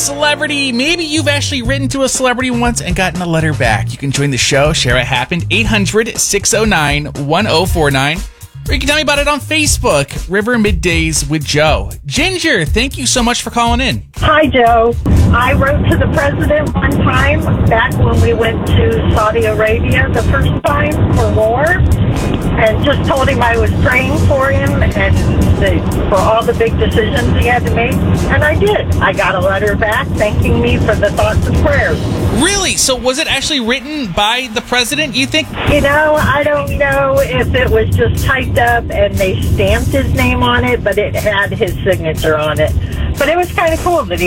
Celebrity. Maybe you've actually written to a celebrity once and gotten a letter back. You can join the show, share what happened, 800-609-1049. Or you can tell me about it on Facebook, River Middays with Joe. Ginger, thank you so much for calling in. Hi, Joe. I wrote to the president one time back when we went to Saudi Arabia the first time for war, and just told him I was praying for him and for all the big decisions he had to make, and I did. I got a letter back thanking me for the thoughts and prayers. Really? So was it actually written by the president, you think? You know, I don't know if it was just typed up and they stamped his name on it, but it had his signature on it. But it was kind of cool that he